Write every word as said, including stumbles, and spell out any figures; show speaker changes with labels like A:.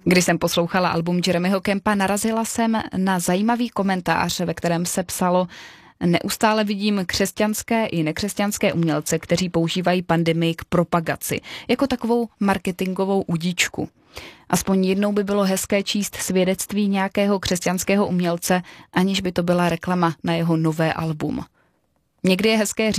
A: Když jsem poslouchala album Jeremyho Campa, narazila jsem na zajímavý komentář, ve kterém se psalo: neustále vidím křesťanské i nekřesťanské umělce, kteří používají pandemii k propagaci, jako takovou marketingovou udíčku. Aspoň jednou by bylo hezké číst svědectví nějakého křesťanského umělce, aniž by to byla reklama na jeho nové album. Někdy je hezké